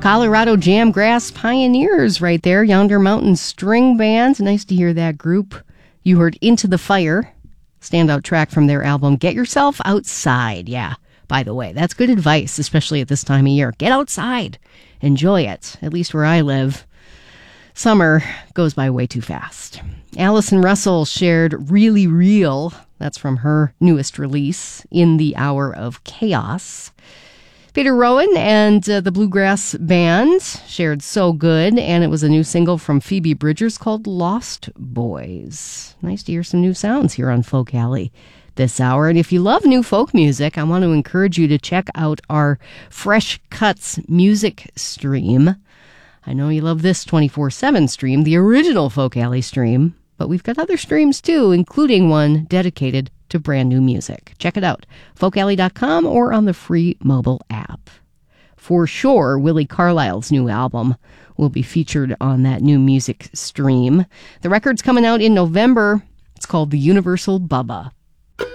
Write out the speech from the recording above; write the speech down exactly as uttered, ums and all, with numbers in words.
Colorado Jamgrass Pioneers right there. Yonder Mountain String Band. Nice to hear that group. You heard Into the Fire, standout track from their album Get Yourself Outside. Yeah, by the way, that's good advice, especially at this time of year. Get outside. Enjoy it, at least where I live. Summer goes by way too fast. Allison Russell shared Really Real. That's from her newest release, In the Hour of Chaos. Peter Rowan and uh, the Bluegrass Band shared So Good, and it was a new single from Phoebe Bridgers called Lost Boys. Nice to hear some new sounds here on Folk Alley this hour. And if you love new folk music, I want to encourage you to check out our Fresh Cuts music stream. I know you love this twenty-four seven stream, the original Folk Alley stream, but we've got other streams too, including one dedicated to brand new music. Check it out, folk alley dot com or on the free mobile app. For sure, Willie Carlisle's new album will be featured on that new music stream. The record's coming out in November. It's called The Universal Bubba.